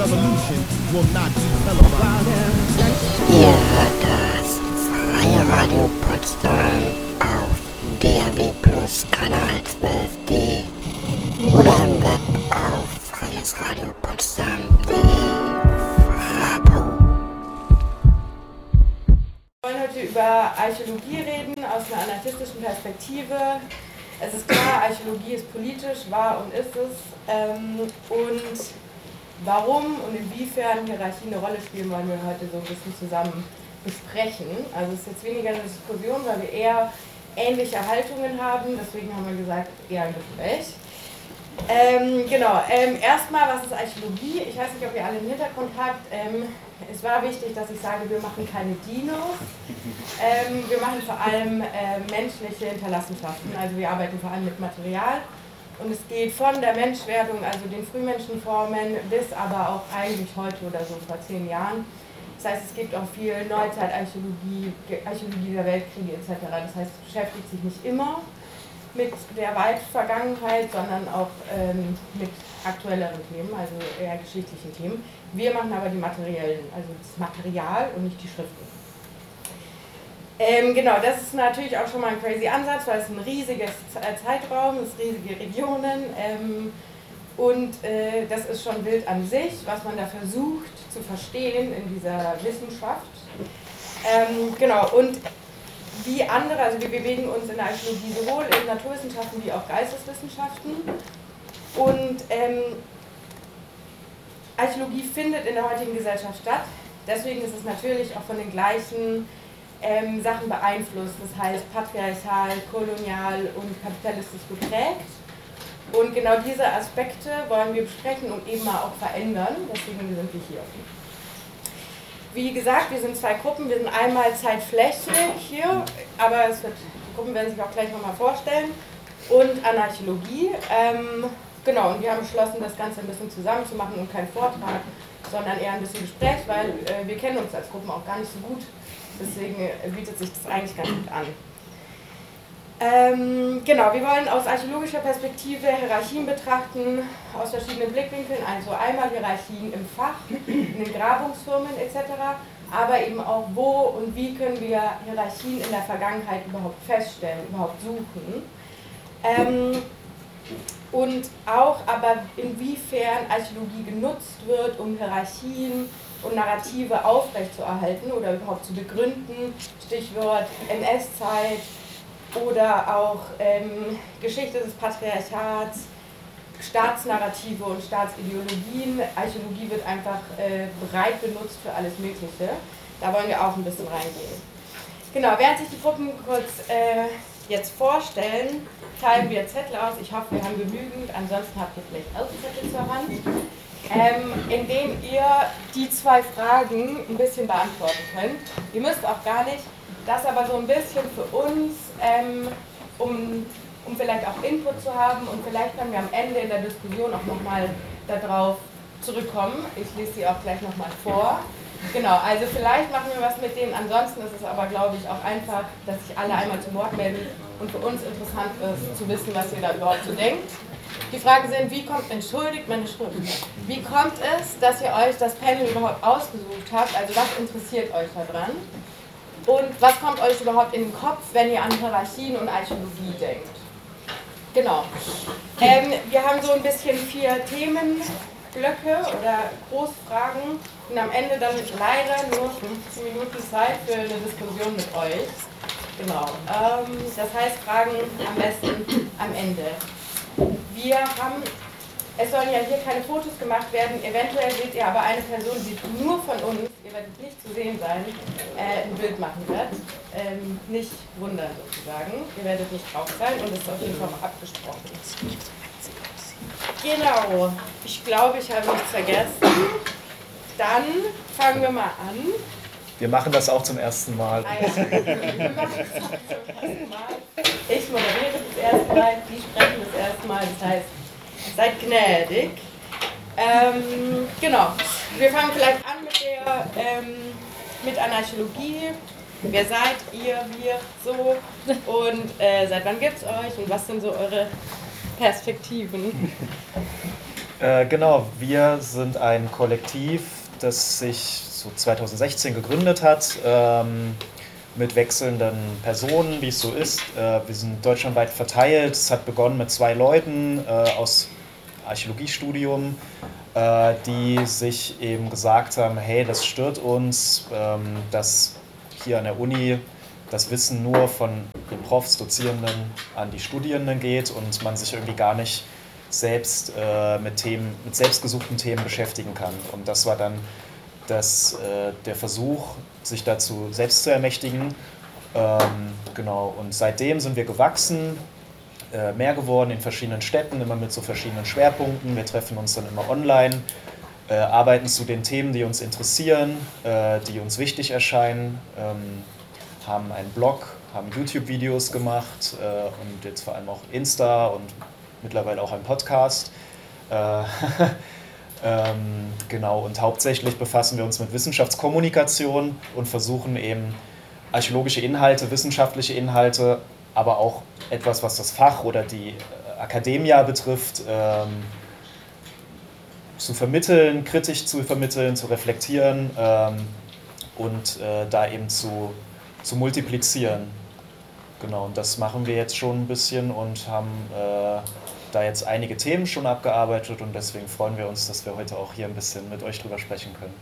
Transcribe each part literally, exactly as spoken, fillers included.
Ihr hört das Freie Radio Potsdam auf D A B Plus Kanal zwölf D oder im Web auf freies radio potsdam punkt de. Wir wollen heute über Archäologie reden, aus einer anarchistischen Perspektive. Es ist klar, Archäologie ist politisch, war und ist es. Ähm, und warum und inwiefern Hierarchie eine Rolle spielen, wollen wir heute so ein bisschen zusammen besprechen. Also es ist jetzt weniger eine Diskussion, weil wir eher ähnliche Haltungen haben, deswegen haben wir gesagt, eher ein Gespräch. Ähm, genau, ähm, erstmal, was ist Archäologie? Ich weiß nicht, ob ihr alle einen Hintergrund habt. Ähm, es war wichtig, dass ich sage, wir machen keine Dinos. Ähm, wir machen vor allem äh, menschliche Hinterlassenschaften, also wir arbeiten vor allem mit Material. Und es geht von der Menschwerdung, also den Frühmenschenformen, bis aber auch eigentlich heute oder so vor zehn Jahren. Das heißt, es gibt auch viel Neuzeitarchäologie, Archäologie der Weltkriege et cetera. Das heißt, es beschäftigt sich nicht immer mit der weiten Vergangenheit, sondern auch ähm, mit aktuelleren Themen, also eher geschichtlichen Themen. Wir machen aber die materiellen, also das Material und nicht die Schriften. Ähm, genau, das ist natürlich auch schon mal ein crazy Ansatz, weil es ein riesiges Zeitraum, es sind riesige Regionen ähm, und äh, das ist schon wild an sich, was man da versucht zu verstehen in dieser Wissenschaft. Ähm, genau, und wie andere, also wir bewegen uns in der Archäologie sowohl in Naturwissenschaften wie auch Geisteswissenschaften und ähm, Archäologie findet in der heutigen Gesellschaft statt, deswegen ist es natürlich auch von den gleichen Ähm, Sachen beeinflusst, das heißt patriarchal, kolonial und kapitalistisch geprägt. Und genau diese Aspekte wollen wir besprechen und eben mal auch verändern, deswegen sind wir hier. Wie gesagt, wir sind zwei Gruppen, wir sind einmal Zeitfläche hier, aber es wird, die Gruppen werden sich auch gleich nochmal vorstellen, und Anarchäologie. Ähm, genau, und wir haben beschlossen, das Ganze ein bisschen zusammen zu machen und kein Vortrag, sondern eher ein bisschen Gespräch, weil äh, wir kennen uns als Gruppen auch gar nicht so gut. Deswegen bietet sich das eigentlich ganz gut an. Ähm, genau, wir wollen aus archäologischer Perspektive Hierarchien betrachten, aus verschiedenen Blickwinkeln, also einmal Hierarchien im Fach, in den Grabungsfirmen et cetera, aber eben auch wo und wie können wir Hierarchien in der Vergangenheit überhaupt feststellen, überhaupt suchen. Ähm, und auch aber inwiefern Archäologie genutzt wird, um Hierarchien und Narrative aufrechtzuerhalten oder überhaupt zu begründen, Stichwort N S-Zeit oder auch ähm, Geschichte des Patriarchats, Staatsnarrative und Staatsideologien. Archäologie wird einfach äh, breit benutzt für alles Mögliche. Da wollen wir auch ein bisschen reingehen. Genau, während sich die Gruppen kurz äh, jetzt vorstellen, teilen wir Zettel aus. Ich hoffe, wir haben genügend, ansonsten habt ihr vielleicht auch Zettel zur Hand. Ähm, indem ihr die zwei Fragen ein bisschen beantworten könnt. Ihr müsst auch gar nicht, das aber so ein bisschen für uns, ähm, um, um vielleicht auch Input zu haben, und vielleicht können wir am Ende in der Diskussion auch nochmal darauf zurückkommen. Ich lese sie auch gleich nochmal vor. Genau, also vielleicht machen wir was mit denen, ansonsten ist es aber, glaube ich, auch einfach, dass sich alle einmal zu Wort melden und für uns interessant ist, zu wissen, was ihr da überhaupt so denkt. Die Fragen sind, wie kommt, entschuldigt meine Schrift, wie kommt es, dass ihr euch das Panel überhaupt ausgesucht habt, also was interessiert euch daran? Und was kommt euch überhaupt in den Kopf, wenn ihr an Hierarchien und Archäologie denkt? Genau. Ähm, wir haben so ein bisschen vier Themenblöcke oder Großfragen und am Ende dann leider nur fünfzehn Minuten Zeit für eine Diskussion mit euch. Genau. Ähm, das heißt, Fragen am besten am Ende. Wir haben, es sollen ja hier keine Fotos gemacht werden, eventuell seht ihr aber eine Person, die nur von uns, ihr werdet nicht zu sehen sein, äh, ein Bild machen wird. Ähm, nicht wundern sozusagen, ihr werdet nicht drauf sein und es ist auf jeden Fall mal abgesprochen. Genau, ich glaube, ich habe nichts vergessen. Dann fangen wir mal an. Wir machen das auch zum ersten Mal. Ah, ja. Wir machen das auch zum ersten Mal. Ich moderiere das erste Mal, die sprechen das erste Mal, das heißt, seid gnädig. Ähm, genau, wir fangen vielleicht an mit der ähm, mit Anarchäologie. Wer seid ihr, wir, so, und äh, seit wann gibt es euch und was sind so eure Perspektiven? Äh, genau, wir sind ein Kollektiv, das sich so zweitausendsechzehn gegründet hat, ähm, mit wechselnden Personen, wie es so ist. Äh, wir sind deutschlandweit verteilt. Es hat begonnen mit zwei Leuten äh, aus Archäologiestudium, äh, die sich eben gesagt haben, hey, das stört uns, ähm, dass hier an der Uni das Wissen nur von den Profs, Dozierenden an die Studierenden geht und man sich irgendwie gar nicht selbst äh, mit Themen, mit selbstgesuchten Themen beschäftigen kann. Und das war dann das, äh, der Versuch, sich dazu selbst zu ermächtigen. Ähm, genau. Und seitdem sind wir gewachsen, äh, mehr geworden in verschiedenen Städten, immer mit so verschiedenen Schwerpunkten. Wir treffen uns dann immer online, äh, arbeiten zu den Themen, die uns interessieren, äh, die uns wichtig erscheinen, ähm, haben einen Blog, haben YouTube-Videos gemacht äh, und jetzt vor allem auch Insta und mittlerweile auch einen Podcast. Äh, ähm, genau, und hauptsächlich befassen wir uns mit Wissenschaftskommunikation und versuchen eben archäologische Inhalte, wissenschaftliche Inhalte, aber auch etwas, was das Fach oder die Academia betrifft, ähm, zu vermitteln, kritisch zu vermitteln, zu reflektieren ähm, und äh, da eben zu, zu multiplizieren. Genau, und das machen wir jetzt schon ein bisschen und haben äh, da jetzt einige Themen schon abgearbeitet und deswegen freuen wir uns, dass wir heute auch hier ein bisschen mit euch drüber sprechen können.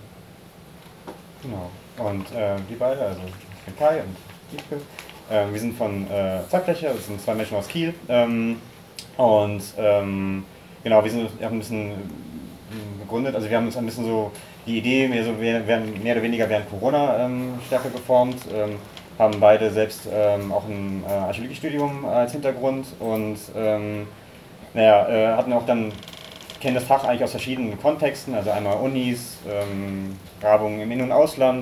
Genau, und äh, die beiden, also ich bin Kai und Wiebke, äh, wir sind von äh, Zeitfläche, das sind zwei Menschen aus Kiel ähm, und ähm, genau, wir sind wir haben ein bisschen gegründet, also wir haben uns ein bisschen so die Idee mehr, so, mehr, mehr oder weniger während Corona ähm, stärker geformt, ähm, haben beide selbst ähm, auch ein äh, Archäologiestudium als Hintergrund und ähm, naja, äh, hatten auch dann, kennen das Fach eigentlich aus verschiedenen Kontexten, also einmal Unis, ähm, Grabungen im In- und Ausland,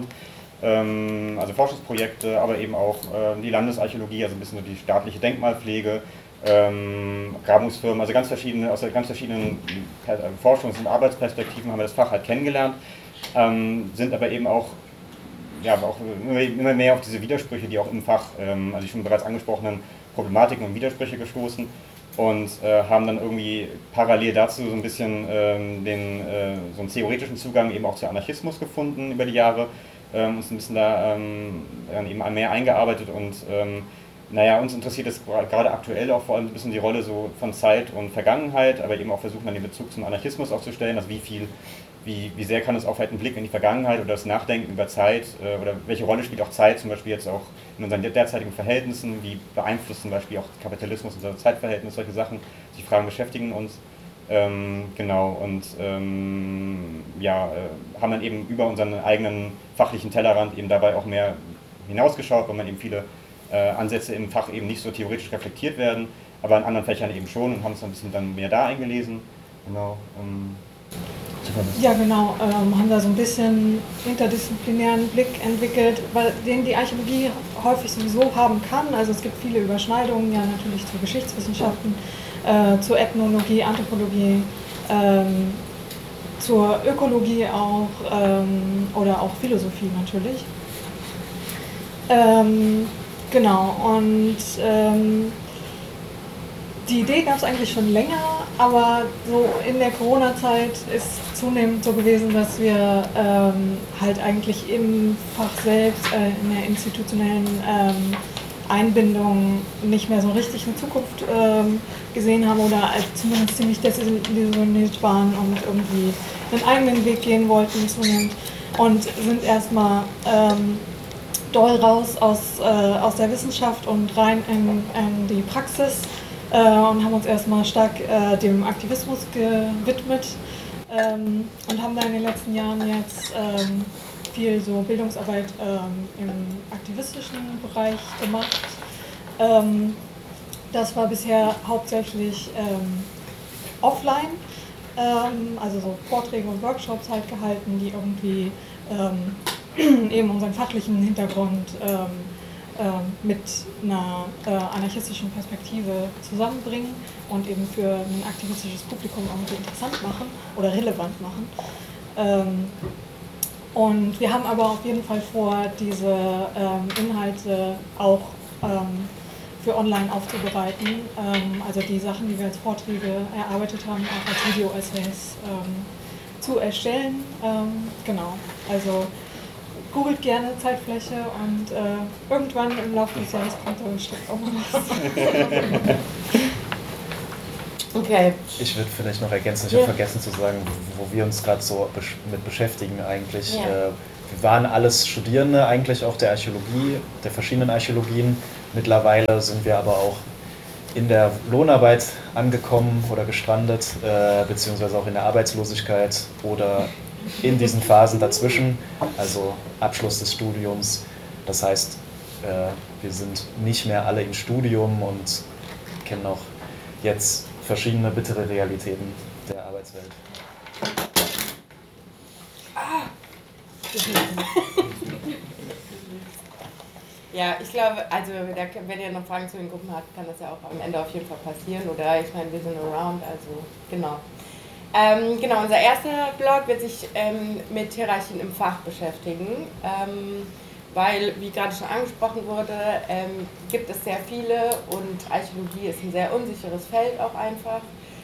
ähm, also Forschungsprojekte, aber eben auch äh, die Landesarchäologie, also ein bisschen so die staatliche Denkmalpflege, ähm, Grabungsfirmen, also ganz verschiedene, aus ganz verschiedenen Forschungs- und Arbeitsperspektiven haben wir das Fach halt kennengelernt, ähm, sind aber eben auch ja, aber auch immer mehr auf diese Widersprüche, die auch im Fach, ähm, also die schon bereits angesprochenen Problematiken und Widersprüche gestoßen und äh, haben dann irgendwie parallel dazu so ein bisschen ähm, den, äh, so einen theoretischen Zugang eben auch zu Anarchismus gefunden über die Jahre, ähm, uns ein bisschen da ähm, eben mehr eingearbeitet und ähm, naja, uns interessiert es gerade aktuell auch vor allem ein bisschen die Rolle so von Zeit und Vergangenheit, aber eben auch versuchen dann den Bezug zum Anarchismus aufzustellen, also wie viel Wie, wie sehr kann es auch vielleicht ein Blick in die Vergangenheit oder das Nachdenken über Zeit äh, oder welche Rolle spielt auch Zeit zum Beispiel jetzt auch in unseren derzeitigen Verhältnissen, wie beeinflusst zum Beispiel auch Kapitalismus unser Zeitverhältnis, solche Sachen, die Fragen beschäftigen uns. Ähm, genau, und ähm, ja, äh, haben dann eben über unseren eigenen fachlichen Tellerrand eben dabei auch mehr hinausgeschaut, weil man eben viele äh, Ansätze im Fach eben nicht so theoretisch reflektiert werden, aber in anderen Fächern eben schon und haben uns ein bisschen dann mehr da eingelesen. Genau. Ähm, Ja, genau, ähm, haben da so ein bisschen interdisziplinären Blick entwickelt, weil den die Archäologie häufig sowieso haben kann. Also es gibt viele Überschneidungen, ja natürlich zu Geschichtswissenschaften, äh, zur Ethnologie, Anthropologie, ähm, zur Ökologie auch ähm, oder auch Philosophie natürlich. Ähm, genau, und ähm, die Idee gab es eigentlich schon länger, aber so in der Corona-Zeit ist zunehmend so gewesen, dass wir ähm, halt eigentlich im Fach selbst, äh, in der institutionellen ähm, Einbindung nicht mehr so richtig eine Zukunft ähm, gesehen haben oder zumindest ziemlich desillusioniert waren und irgendwie einen eigenen Weg gehen wollten zunehmend und sind erstmal ähm, doll raus aus, äh, aus der Wissenschaft und rein in, in die Praxis. Äh, und haben uns erstmal stark äh, dem Aktivismus gewidmet ähm, und haben da in den letzten Jahren jetzt ähm, viel so Bildungsarbeit ähm, im aktivistischen Bereich gemacht. Ähm, das war bisher hauptsächlich ähm, offline, ähm, also so Vorträge und Workshops halt gehalten, die irgendwie ähm, eben unseren fachlichen Hintergrund ähm, mit einer äh, anarchistischen Perspektive zusammenbringen und eben für ein aktivistisches Publikum irgendwie interessant machen oder relevant machen. Ähm, und wir haben aber auf jeden Fall vor, diese ähm, Inhalte auch ähm, für online aufzubereiten. Ähm, also die Sachen, die wir als Vorträge erarbeitet haben, auch als Video-Essays ähm, zu erstellen. Ähm, genau, also googelt gerne Zeitfläche und äh, irgendwann im Laufe des Jahres kommt da bestimmt auch noch was. Okay. Ich würde vielleicht noch ergänzen, ich Ja. habe vergessen zu sagen, wo wir uns gerade so besch- mit beschäftigen eigentlich. Ja. Äh, wir waren alles Studierende eigentlich auch der Archäologie, der verschiedenen Archäologien. Mittlerweile sind wir aber auch in der Lohnarbeit angekommen oder gestrandet, äh, beziehungsweise auch in der Arbeitslosigkeit oder in diesen Phasen dazwischen, also Abschluss des Studiums. Das heißt, äh, wir sind nicht mehr alle im Studium und kennen auch jetzt verschiedene bittere Realitäten der Arbeitswelt. Ja, ich glaube, also da, wenn ihr noch Fragen zu den Gruppen habt, kann das ja auch am Ende auf jeden Fall passieren. Oder ich meine, wir sind around, also genau. Ähm, genau, unser erster Blog wird sich ähm, mit Hierarchien im Fach beschäftigen, ähm, weil, wie gerade schon angesprochen wurde, ähm, gibt es sehr viele und Archäologie ist ein sehr unsicheres Feld auch einfach.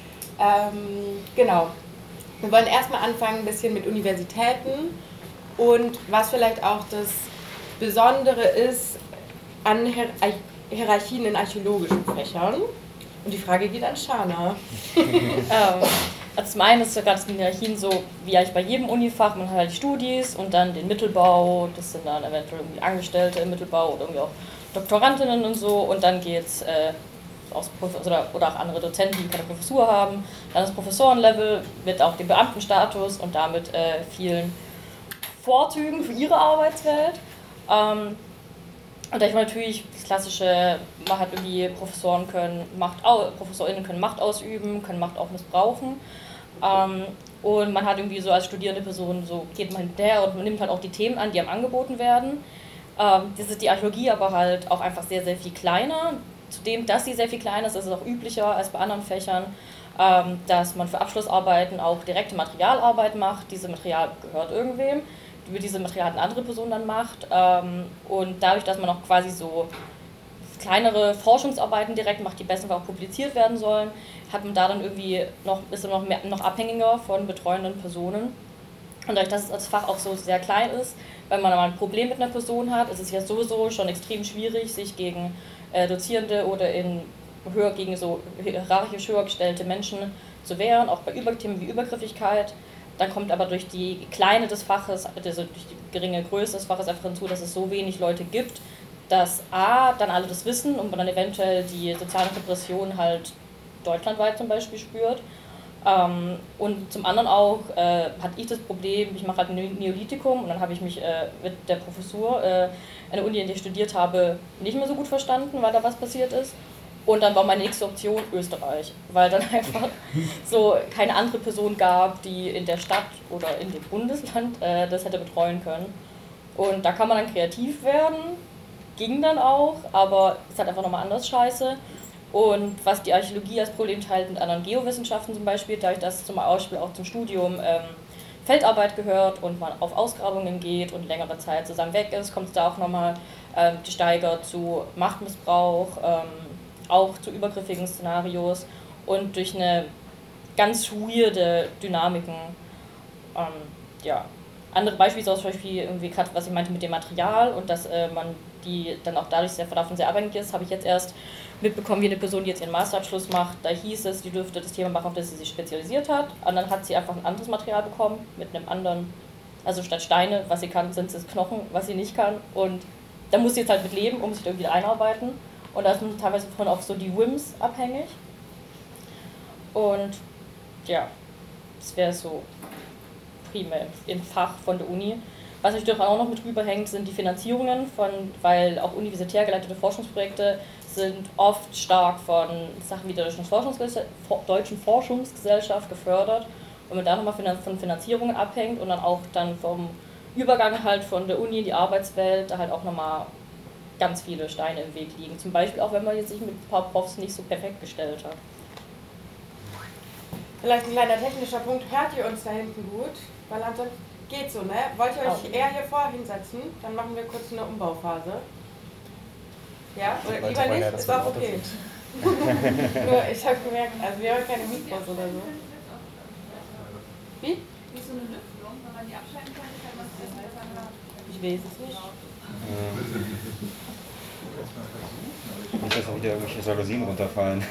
Ähm, genau, wir wollen erstmal anfangen ein bisschen mit Universitäten und was vielleicht auch das Besondere ist an Hier Hierarchien in archäologischen Fächern. Und die Frage geht an Shana. ähm, also zum einen ist sogar das mit Hierarchien so, wie eigentlich bei jedem Unifach, man hat halt die Studis und dann den Mittelbau, das sind dann eventuell irgendwie Angestellte im Mittelbau oder irgendwie auch Doktorandinnen und so und dann geht's äh, aus oder, oder auch andere Dozenten, die keine Professur haben, dann das Professorenlevel mit auch dem Beamtenstatus und damit äh, vielen Vorzügen für ihre Arbeitswelt. Ähm, und da ich natürlich das klassische, man hat irgendwie Professoren können Macht, ProfessorInnen können Macht ausüben, können Macht auch missbrauchen. Ähm, und man hat irgendwie so als studierende Person, so geht man hinterher und man nimmt halt auch die Themen an, die einem angeboten werden. Ähm, das ist die Archäologie aber halt auch einfach sehr, sehr viel kleiner. Zudem, dass sie sehr viel kleiner ist, ist es auch üblicher als bei anderen Fächern, ähm, dass man für Abschlussarbeiten auch direkte Materialarbeit macht. Diese Material gehört irgendwem, über diese Materialien andere Personen dann macht. Ähm, und dadurch, dass man auch quasi so kleinere Forschungsarbeiten direkt macht, die bestenfalls auch publiziert werden sollen, hat man da dann irgendwie noch, ist man noch, mehr, noch abhängiger von betreuenden Personen. Und dadurch, dass das Fach auch so sehr klein ist, wenn man mal ein Problem mit einer Person hat, ist es ja sowieso schon extrem schwierig, sich gegen äh, Dozierende oder in höher, gegen so hierarchisch höher gestellte Menschen zu wehren, auch bei Über Themen wie Übergriffigkeit. Dann kommt aber durch die Kleine des Faches, also durch die geringe Größe des Faches einfach hinzu, dass es so wenig Leute gibt, dass A, dann alle das wissen und man dann eventuell die soziale Repression halt deutschlandweit zum Beispiel spürt. Ähm, und zum anderen auch äh, hatte ich das Problem, ich mache halt ein Neolithikum und dann habe ich mich äh, mit der Professur äh, an der Uni, in der ich studiert habe, nicht mehr so gut verstanden, weil da was passiert ist. Und dann war meine nächste Option Österreich, weil dann einfach so keine andere Person gab, die in der Stadt oder in dem Bundesland äh, das hätte betreuen können. Und da kann man dann kreativ werden, ging dann auch, aber es hat einfach nochmal anders scheiße. Und was die Archäologie als Problem teilt mit anderen Geowissenschaften zum Beispiel, dadurch, dass es zum Beispiel auch zum Studium ähm, Feldarbeit gehört und man auf Ausgrabungen geht und längere Zeit zusammen weg ist, kommt es da auch nochmal ähm, gesteigert zu Machtmissbrauch, ähm, auch zu übergriffigen Szenarios und durch eine ganz weirde Dynamiken. Ähm, ja. Andere Beispiele sind zum Beispiel irgendwie gerade, was ich meinte mit dem Material und dass äh, man die dann auch dadurch sehr davon sehr abhängig ist, habe ich jetzt erst mitbekommen, wie eine Person, die jetzt ihren Masterabschluss macht, da hieß es, die dürfte das Thema machen, auf das sie sich spezialisiert hat. Und dann hat sie einfach ein anderes Material bekommen mit einem anderen, also statt Steine, was sie kann, sind es Knochen, was sie nicht kann. Und da muss sie jetzt halt mit leben, um sich irgendwie einarbeiten. Und da ist man teilweise von auch so die Whims abhängig. Und ja, das wäre so primär im Fach von der Uni. Was natürlich auch noch mit rüberhängt, sind die Finanzierungen, von, weil auch universitär geleitete Forschungsprojekte sind oft stark von Sachen wie der Deutschen Forschungsgesellschaft, Deutschen Forschungsgesellschaft gefördert. Und man da nochmal von Finanzierungen abhängt und dann auch dann vom Übergang halt von der Uni in die Arbeitswelt, da halt auch nochmal ganz viele Steine im Weg liegen. Zum Beispiel auch, wenn man jetzt sich mit ein paar Profs nicht so perfekt gestellt hat. Vielleicht ein kleiner technischer Punkt. Hört ihr uns da hinten gut? Weil ansonsten geht so, ne? Wollt ihr euch eher hier vor hinsetzen? Dann machen wir kurz eine Umbauphase. Ja, oder Leute lieber wollen ja, nicht? dass Ist wir auch lauter okay. sind. Nur, ich habe gemerkt, also wir haben keine Mikros oder so. Wie? Nicht so eine Lüftung, wenn man die abschalten kann, kann man es besser hören. Ich weiß es nicht. Nicht, dass auch wieder irgendwelche Jalousien runterfallen.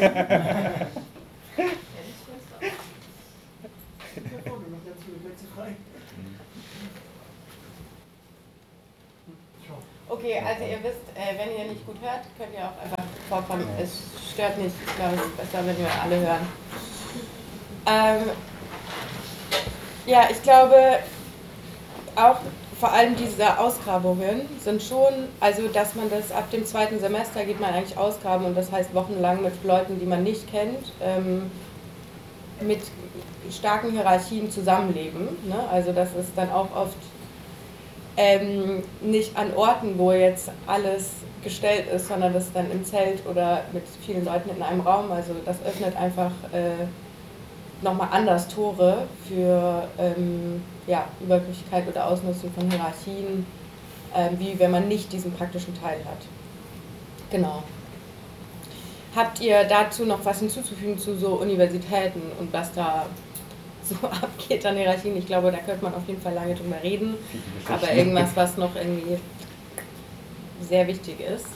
Okay, also ihr wisst, äh, wenn ihr nicht gut hört, könnt ihr auch einfach vorkommen. Es stört nicht. Ich glaube, es ist besser, wenn wir alle hören. Ähm, ja, ich glaube, auch vor allem diese Ausgrabungen sind schon, also dass man das ab dem zweiten Semester geht man eigentlich ausgraben und das heißt wochenlang mit Leuten, die man nicht kennt, ähm, mit starken Hierarchien zusammenleben. Ne? Also das ist dann auch oft ähm, nicht an Orten, wo jetzt alles gestellt ist, sondern das dann im Zelt oder mit vielen Leuten in einem Raum. Also das öffnet einfach äh, nochmal anders Tore für ähm, ja, Übergriffigkeit oder Ausnutzung von Hierarchien, ähm, wie wenn man nicht diesen praktischen Teil hat. Genau. Habt ihr dazu noch was hinzuzufügen zu so Universitäten und was da so abgeht an Hierarchien? Ich glaube, da könnte man auf jeden Fall lange drüber reden, aber irgendwas, was noch irgendwie sehr wichtig ist.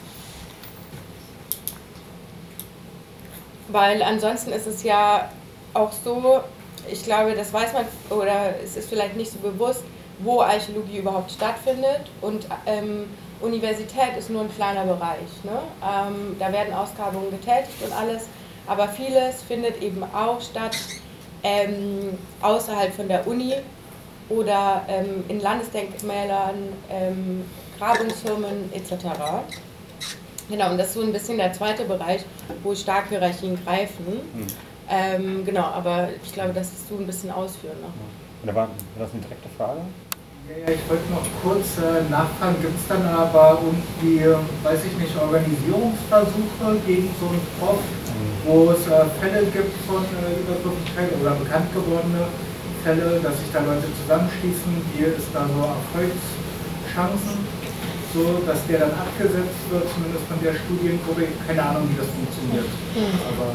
Weil ansonsten ist es ja auch so, ich glaube, das weiß man, oder es ist vielleicht nicht so bewusst, wo Archäologie überhaupt stattfindet und ähm, Universität ist nur ein kleiner Bereich. Ne? Ähm, da werden Ausgrabungen getätigt und alles, aber vieles findet eben auch statt ähm, außerhalb von der Uni oder ähm, in Landesdenkmälern, ähm, Grabungsfirmen et cetera. Genau, und das ist so ein bisschen der zweite Bereich, wo starke Hierarchien greifen. Hm. Ähm, genau, aber ich glaube, das ist so ein bisschen ausführen noch. Da war, war das eine direkte Frage? Ja, ja, ich wollte noch kurz äh, nachfragen, gibt es dann aber irgendwie, weiß ich nicht, Organisierungsversuche gegen so einen Prof, mhm. wo es äh, Fälle gibt von äh, Übergriffigkeit oder bekannt gewordene Fälle, dass sich da Leute zusammenschließen, wie ist da so Erfolgschancen, so dass der dann abgesetzt wird, zumindest von der Studiengruppe, keine Ahnung, wie das funktioniert. Mhm. Aber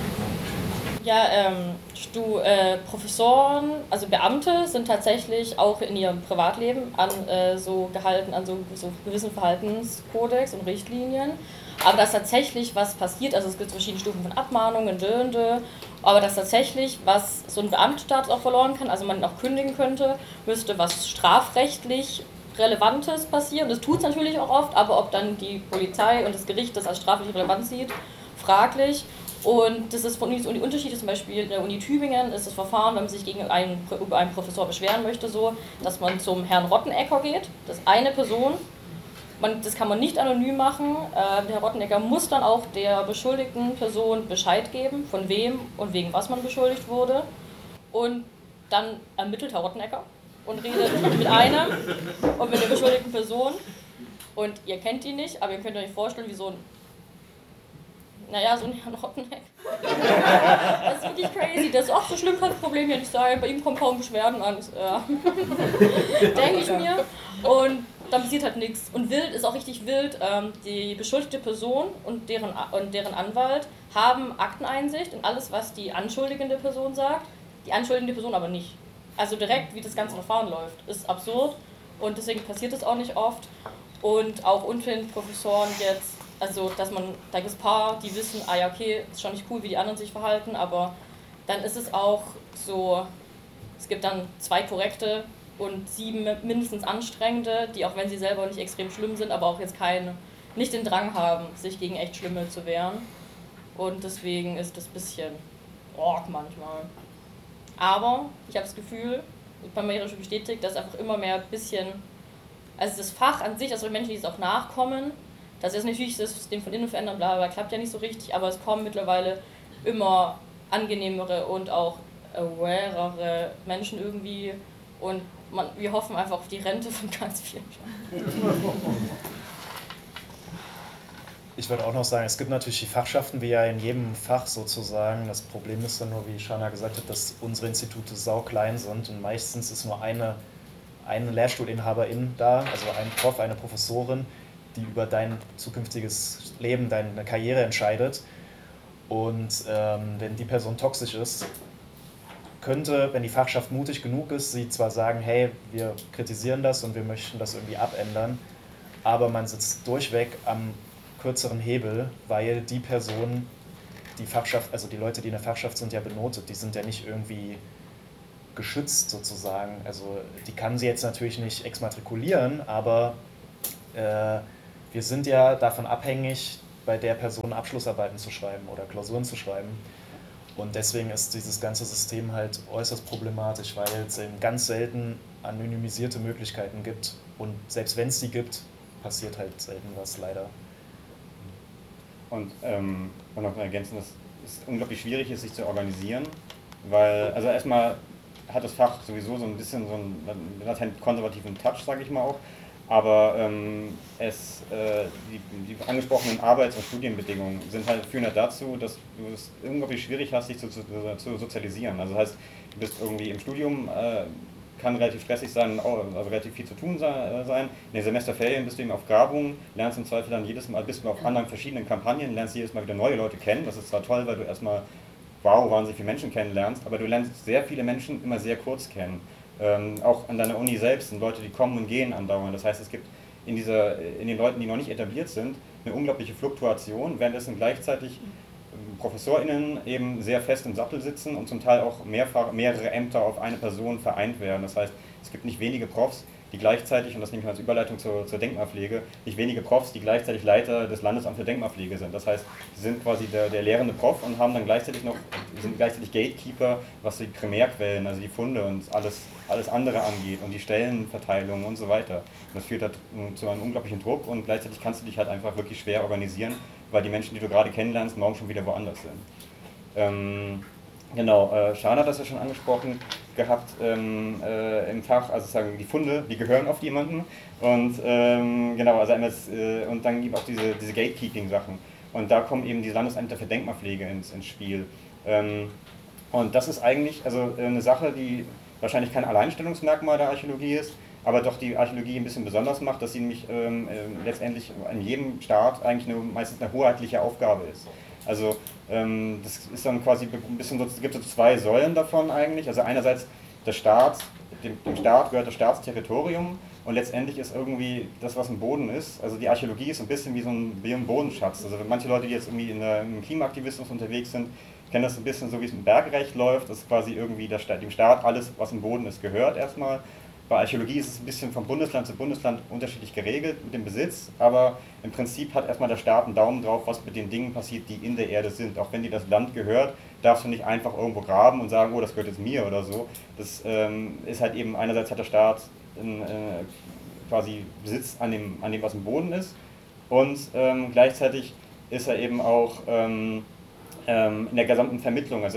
Ja, ähm, Stu, äh, Professoren, also Beamte sind tatsächlich auch in ihrem Privatleben an äh, so gehalten, an so, so gewissen Verhaltenskodex und Richtlinien. Aber dass tatsächlich was passiert, also es gibt verschiedene Stufen von Abmahnungen, Dönde, aber dass tatsächlich was so ein Beamtenstatus auch verloren kann, also man ihn auch kündigen könnte, müsste was strafrechtlich Relevantes passieren. Das tut es natürlich auch oft, aber ob dann die Polizei und das Gericht das als strafrechtlich relevant sieht, fraglich. Und das ist von Uni zu Uni Unterschiede, zum Beispiel in der Uni Tübingen ist das Verfahren, wenn man sich gegen einen, über einen Professor beschweren möchte, so, dass man zum Herrn Rottenecker geht, das ist eine Person, man, das kann man nicht anonym machen, äh, der Herr Rottenecker muss dann auch der beschuldigten Person Bescheid geben, von wem und wegen was man beschuldigt wurde, und dann ermittelt Herr Rottenecker und redet mit einem und mit der beschuldigten Person, und ihr kennt ihn nicht, aber ihr könnt euch vorstellen, wie so ein Naja, so ein Herrn Rottenecker. Das ist wirklich crazy. Das ist auch so schlimm, kann das Problem hier nicht sein. Bei ihm kommen kaum Beschwerden an. Äh, denke ich mir. Und dann passiert halt nichts. Und wild ist auch richtig wild. Ähm, die beschuldigte Person und deren, und deren Anwalt haben Akteneinsicht in alles, was die anschuldigende Person sagt. Die anschuldigende Person aber nicht. Also direkt, wie das ganze Verfahren läuft. Ist absurd. Und deswegen passiert es auch nicht oft. Und auch unter den Professoren jetzt, also, dass man, da gibt es ein paar, die wissen, ah ja, okay, ist schon nicht cool, wie die anderen sich verhalten, aber dann ist es auch so, es gibt dann zwei korrekte und sieben mindestens anstrengende, die auch wenn sie selber nicht extrem schlimm sind, aber auch jetzt keine, nicht den Drang haben, sich gegen echt Schlimme zu wehren. Und deswegen ist das ein bisschen org manchmal. Aber ich habe das Gefühl, bei mir schon bestätigt, dass einfach immer mehr ein bisschen, also das Fach an sich, also Menschen, die es auch nachkommen, das ist natürlich das System von innen verändern, bla bla, klappt ja nicht so richtig, aber es kommen mittlerweile immer angenehmere und auch awarere Menschen irgendwie, und man, wir hoffen einfach auf die Rente von ganz vielen. Ich würde auch noch sagen, es gibt natürlich die Fachschaften, wie ja in jedem Fach sozusagen. Das Problem ist dann nur, wie Shana gesagt hat, dass unsere Institute sauklein sind und meistens ist nur eine, eine Lehrstuhlinhaberin da, also ein Prof, eine Professorin, die über dein zukünftiges Leben, deine Karriere entscheidet. Und ähm, wenn die Person toxisch ist, könnte, wenn die Fachschaft mutig genug ist, sie zwar sagen, hey, wir kritisieren das und wir möchten das irgendwie abändern, aber man sitzt durchweg am kürzeren Hebel, weil die Person, die Fachschaft, also die Leute, die in der Fachschaft sind, ja benotet, die sind ja nicht irgendwie geschützt sozusagen. Also die kann sie jetzt natürlich nicht exmatrikulieren, aber äh, wir sind ja davon abhängig, bei der Person Abschlussarbeiten zu schreiben oder Klausuren zu schreiben. Und deswegen ist dieses ganze System halt äußerst problematisch, weil es eben ganz selten anonymisierte Möglichkeiten gibt. Und selbst wenn es die gibt, passiert halt selten was, leider. Und ähm, noch ergänzen, dass es unglaublich schwierig ist, sich zu organisieren, weil, also erstmal hat das Fach sowieso so ein bisschen so einen latent konservativen Touch, sage ich mal auch, aber ähm, es, äh, die, die angesprochenen Arbeits- und Studienbedingungen sind halt, führen halt dazu, dass du es unglaublich schwierig hast, dich zu, zu, zu sozialisieren. Also das heißt, du bist irgendwie im Studium, äh, kann relativ stressig sein, also relativ viel zu tun sein. In den Semesterferien bist du eben auf Grabung, lernst im Zweifel dann jedes Mal, bist du auf anderen verschiedenen Kampagnen, lernst jedes Mal wieder neue Leute kennen. Das ist zwar toll, weil du erstmal, wow, wahnsinnig viele Menschen kennenlernst, aber du lernst sehr viele Menschen immer sehr kurz kennen. Ähm, auch an deiner Uni selbst sind Leute, die kommen und gehen andauernd. Das heißt, es gibt in, dieser, in den Leuten, die noch nicht etabliert sind, eine unglaubliche Fluktuation, währenddessen gleichzeitig ProfessorInnen eben sehr fest im Sattel sitzen und zum Teil auch mehrfach, mehrere Ämter auf eine Person vereint werden. Das heißt, es gibt nicht wenige Profs, die gleichzeitig, und das nehme ich als Überleitung zur, zur Denkmalpflege, nicht wenige Profs, die gleichzeitig Leiter des Landesamts für Denkmalpflege sind. Das heißt, sie sind quasi der, der lehrende Prof und haben dann gleichzeitig noch, sind gleichzeitig Gatekeeper, was die Primärquellen, also die Funde und alles, alles andere angeht und die Stellenverteilung und so weiter. Und das führt halt zu einem unglaublichen Druck und gleichzeitig kannst du dich halt einfach wirklich schwer organisieren, weil die Menschen, die du gerade kennenlernst, morgen schon wieder woanders sind. Ähm, genau, äh, Shana hat das ja schon angesprochen gehabt ähm, äh, im Fach, also sozusagen die Funde, die gehören auf jemanden und ähm, genau, also das, äh, und dann gibt es auch diese, diese Gatekeeping-Sachen und da kommen eben die Landesämter für Denkmalpflege ins, ins Spiel. Ähm, und das ist eigentlich also eine Sache, die wahrscheinlich kein Alleinstellungsmerkmal der Archäologie ist, aber doch die Archäologie ein bisschen besonders macht, dass sie nämlich ähm, äh, letztendlich in jedem Staat eigentlich eine, meistens eine hoheitliche Aufgabe ist. Also ähm, das ist dann quasi ein bisschen so, es gibt so zwei Säulen davon eigentlich. Also einerseits der Staat, dem, dem Staat gehört das Staatsterritorium und letztendlich ist irgendwie das, was im Boden ist. Also die Archäologie ist ein bisschen wie so ein, wie ein Bodenschatz. Also manche Leute, die jetzt irgendwie in der, im Klimaaktivismus unterwegs sind, kennen das ein bisschen so, wie es im Bergrecht läuft. Das ist quasi irgendwie der Staat, dem Staat alles, was im Boden ist, gehört erstmal. Bei Archäologie ist es ein bisschen von Bundesland zu Bundesland unterschiedlich geregelt mit dem Besitz, aber im Prinzip hat erstmal der Staat einen Daumen drauf, was mit den Dingen passiert, die in der Erde sind. Auch wenn dir das Land gehört, darfst du nicht einfach irgendwo graben und sagen, oh, das gehört jetzt mir oder so. Das ähm, ist halt eben, einerseits hat der Staat einen, äh, quasi Besitz an dem, an dem, was im Boden ist und ähm, gleichzeitig ist er eben auch ähm, ähm, in der gesamten Vermittlung, also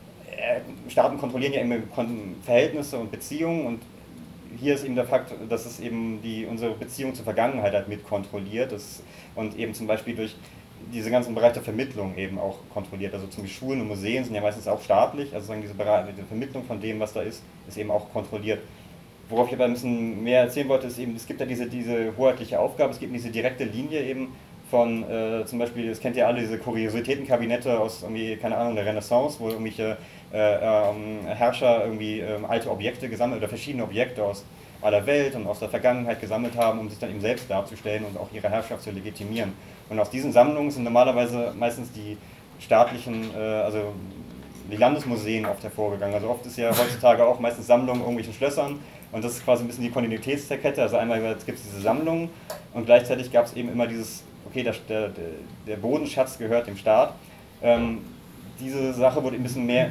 äh, Staaten kontrollieren ja immer Verhältnisse und Beziehungen und hier ist eben der Fakt, dass es eben die, unsere Beziehung zur Vergangenheit halt mit kontrolliert das, und eben zum Beispiel durch diese ganzen Bereiche der Vermittlung eben auch kontrolliert. Also zum Beispiel Schulen und Museen sind ja meistens auch staatlich, also sagen diese Bereiche, die Vermittlung von dem, was da ist, ist eben auch kontrolliert. Worauf ich aber ein bisschen mehr erzählen wollte, ist eben, es gibt ja diese, diese hoheitliche Aufgabe, es gibt diese direkte Linie eben von äh, zum Beispiel, das kennt ihr alle, diese Kuriositätenkabinette aus irgendwie, keine Ahnung, der Renaissance, wo irgendwelche äh, ähm, Herrscher irgendwie ähm, alte Objekte gesammelt oder verschiedene Objekte aus aller Welt und aus der Vergangenheit gesammelt haben, um sich dann eben selbst darzustellen und auch ihre Herrschaft zu legitimieren. Und aus diesen Sammlungen sind normalerweise meistens die staatlichen, äh, also die Landesmuseen oft hervorgegangen. Also oft ist ja heutzutage auch meistens Sammlungen in irgendwelchen Schlössern und das ist quasi ein bisschen die Kontinuitätskette. Also einmal gibt es diese Sammlungen und gleichzeitig gab es eben immer dieses, okay, der, der, der Bodenschatz gehört dem Staat. Ähm, diese Sache wurde ein bisschen mehr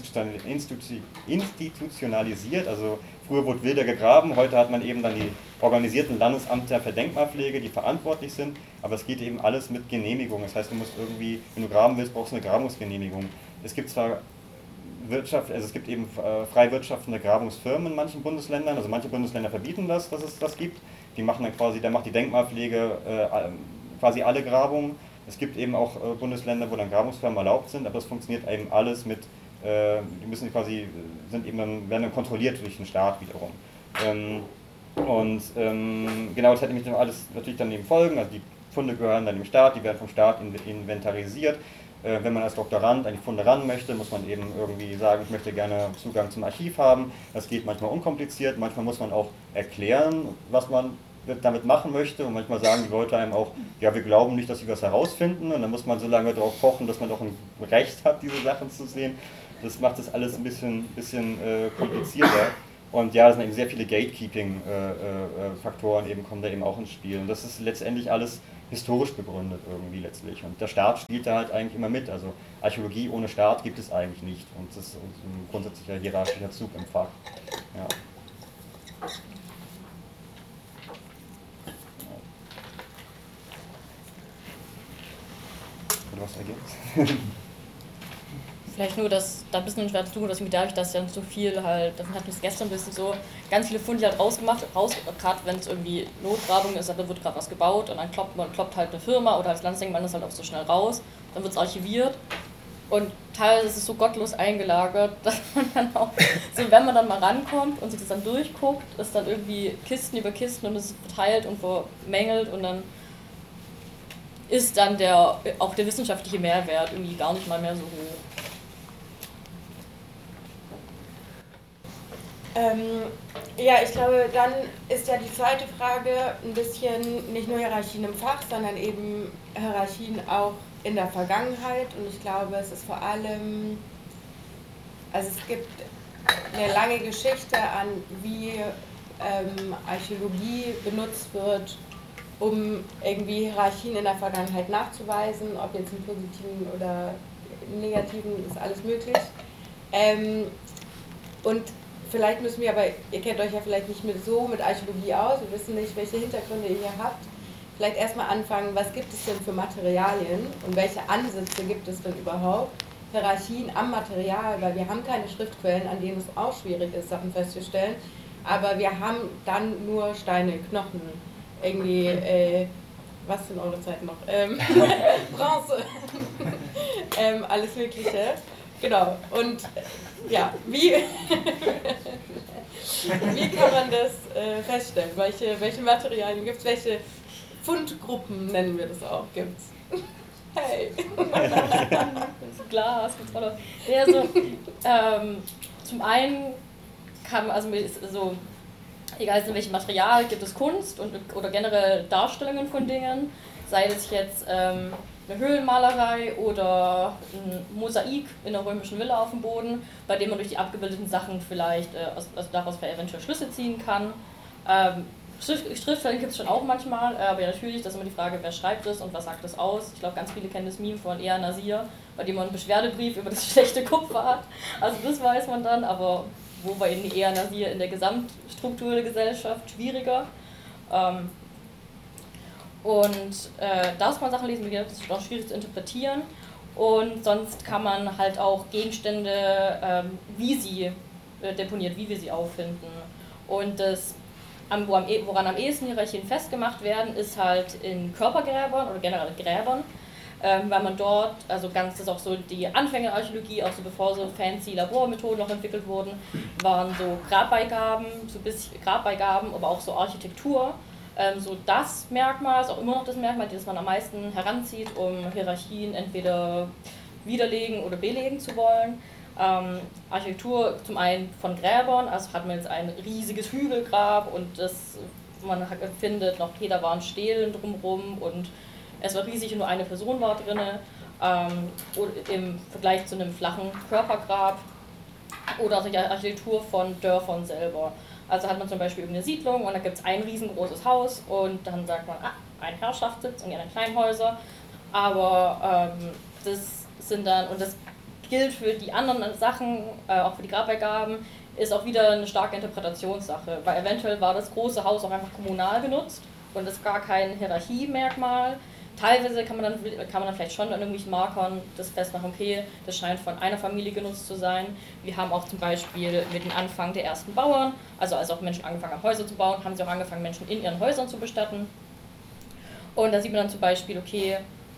institutionalisiert, also früher wurde wilder gegraben, heute hat man eben dann die organisierten Landesämter für Denkmalpflege, die verantwortlich sind, aber es geht eben alles mit Genehmigung. Das heißt, du musst irgendwie, wenn du graben willst, brauchst du eine Grabungsgenehmigung. Es gibt zwar Wirtschaft, also es gibt eben äh, frei wirtschaftende Grabungsfirmen in manchen Bundesländern, also manche Bundesländer verbieten das, dass es das gibt. Die machen dann quasi, da macht die Denkmalpflege äh, quasi alle Grabungen. Es gibt eben auch äh, Bundesländer, wo dann Grabungsfirmen erlaubt sind, aber das funktioniert eben alles mit, äh, die müssen quasi, sind eben dann, werden dann kontrolliert durch den Staat wiederum. Ähm, Und ähm, genau, das hat nämlich alles natürlich dann eben Folgen, also die Funde gehören dann dem Staat, die werden vom Staat inventarisiert. Äh, wenn man als Doktorand an die Funde ran möchte, muss man eben irgendwie sagen, ich möchte gerne Zugang zum Archiv haben. Das geht manchmal unkompliziert, manchmal muss man auch erklären, was man damit machen möchte, und manchmal sagen die Leute einem auch, ja, wir glauben nicht, dass sie was herausfinden, und dann muss man so lange darauf pochen, dass man doch ein Recht hat, diese Sachen zu sehen. Das macht das alles ein bisschen, bisschen äh, komplizierter. Und ja, es sind eben sehr viele Gatekeeping-Faktoren, äh, äh, eben kommen da eben auch ins Spiel. Und das ist letztendlich alles historisch begründet irgendwie letztlich. Und der Staat spielt da halt eigentlich immer mit. Also Archäologie ohne Staat gibt es eigentlich nicht. Und das ist ein grundsätzlicher hierarchischer Zug im Fach. Ja. Oder was ergänzt? Vielleicht nur, dass da ein bisschen schwer zu tun, dass mir dadurch, dass ja so viel halt, davon hatten wir es gestern ein bisschen so, ganz viele Funde halt rausgemacht, raus, gerade wenn es irgendwie Notgrabung ist, da wird gerade was gebaut und dann kloppt man kloppt halt eine Firma oder als Landesdenkmal ist halt auch so schnell raus, dann wird es archiviert und teilweise ist es so gottlos eingelagert, dass man dann auch, so wenn man dann mal rankommt und sich das dann durchguckt, ist dann irgendwie Kisten über Kisten und es ist verteilt und vermängelt und dann ist dann der, auch der wissenschaftliche Mehrwert irgendwie gar nicht mal mehr so hoch. Ähm, ja, ich glaube, dann ist ja die zweite Frage ein bisschen nicht nur Hierarchien im Fach, sondern eben Hierarchien auch in der Vergangenheit. Und ich glaube, es ist vor allem, also es gibt eine lange Geschichte an, wie ähm, Archäologie benutzt wird, um irgendwie Hierarchien in der Vergangenheit nachzuweisen, ob jetzt im positiven oder im negativen, ist alles möglich. Ähm, und vielleicht müssen wir aber, ihr kennt euch ja vielleicht nicht mit so mit Archäologie aus, wir wissen nicht, welche Hintergründe ihr hier habt. Vielleicht erstmal anfangen, was gibt es denn für Materialien und welche Ansätze gibt es denn überhaupt? Hierarchien am Material, weil wir haben keine Schriftquellen, an denen es auch schwierig ist, Sachen festzustellen. Aber wir haben dann nur Steine, Knochen, irgendwie, äh, was sind eure Zeiten noch? Ähm, Bronze, ähm, alles Mögliche. Genau, und ja, wie, wie kann man das äh, feststellen? Welche, welche Materialien gibt es? Welche Fundgruppen, nennen wir das auch, gibt es? Hey! Glas, gibt's auch noch. Ja, so, ähm, zum einen kann man, also so, egal in welchem Material, gibt es Kunst und, oder generell Darstellungen von Dingen, sei es jetzt ähm, eine Höhlenmalerei oder ein Mosaik in der römischen Villa auf dem Boden, bei dem man durch die abgebildeten Sachen vielleicht äh, aus, also daraus eventuell Schlüsse ziehen kann. Ähm, Schriftstellen gibt es schon auch manchmal, äh, aber ja, natürlich, das ist immer die Frage, wer schreibt es und was sagt es aus. Ich glaube, ganz viele kennen das Meme von Ea Nasir, bei dem man einen Beschwerdebrief über das schlechte Kupfer hat. Also das weiß man dann, aber wo war eben Ea Nasir in der Gesamtstruktur der Gesellschaft schwieriger. Ähm, Und äh, da muss man Sachen lesen, das ist auch schwierig zu interpretieren. Und sonst kann man halt auch Gegenstände, ähm, wie sie äh, deponiert, wie wir sie auffinden. Und das, am, wo am, woran am ehesten Hierarchien festgemacht werden, ist halt in Körpergräbern oder generell Gräbern. Ähm, weil man dort, also ganz, das ist auch so die Anfänge der Archäologie, auch so bevor so fancy Labormethoden noch entwickelt wurden, waren so Grabbeigaben, so bis Grabbeigaben, aber auch so Architektur. So das Merkmal ist auch immer noch das Merkmal, das man am meisten heranzieht, um Hierarchien entweder widerlegen oder belegen zu wollen. Ähm, Architektur zum einen von Gräbern, also hat man jetzt ein riesiges Hügelgrab und das, man findet noch, okay, da waren Stelen drumherum und es war riesig und nur eine Person war drin, ähm, im Vergleich zu einem flachen Körpergrab oder die Architektur von Dörfern selber. Also hat man zum Beispiel irgendeine Siedlung und da gibt es ein riesengroßes Haus und dann sagt man, ah, ein Herrschaftssitz und die anderen Kleinhäuser. Aber ähm, das sind dann, und das gilt für die anderen Sachen, äh, auch für die Grabbeigaben, ist auch wieder eine starke Interpretationssache, weil eventuell war das große Haus auch einfach kommunal genutzt und ist gar kein Hierarchiemerkmal. Teilweise kann man, dann, kann man dann vielleicht schon an irgendwelchen Markern das festmachen, okay, das scheint von einer Familie genutzt zu sein. Wir haben auch zum Beispiel mit dem Anfang der ersten Bauern, also als auch Menschen angefangen haben, Häuser zu bauen, haben sie auch angefangen, Menschen in ihren Häusern zu bestatten. Und da sieht man dann zum Beispiel, okay,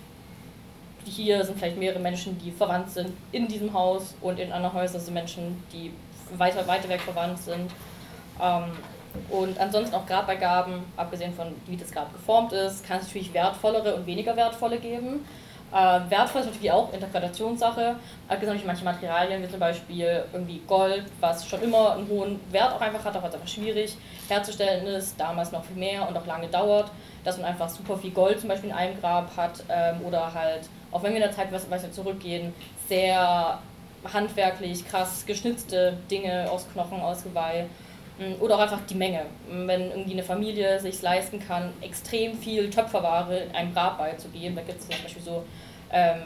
hier sind vielleicht mehrere Menschen, die verwandt sind in diesem Haus und in anderen Häusern sind Menschen, die weiter, weiter weg verwandt sind. Ähm, Und ansonsten auch Grabbeigaben, abgesehen von wie das Grab geformt ist, kann es natürlich wertvollere und weniger wertvolle geben. Äh, wertvoll ist natürlich auch Interpretationssache. Abgesehen manche Materialien, wie zum Beispiel irgendwie Gold, was schon immer einen hohen Wert auch einfach hat, auch weil es einfach schwierig herzustellen ist, damals noch viel mehr und auch lange dauert, dass man einfach super viel Gold zum Beispiel in einem Grab hat ähm, oder halt, auch wenn wir in der Zeit weiter zurückgehen, sehr handwerklich krass geschnitzte Dinge aus Knochen, aus Geweih. Oder auch einfach die Menge. Wenn irgendwie eine Familie sich leisten kann, extrem viel Töpferware in einem Grab beizugeben, da gibt es zum Beispiel so ähm,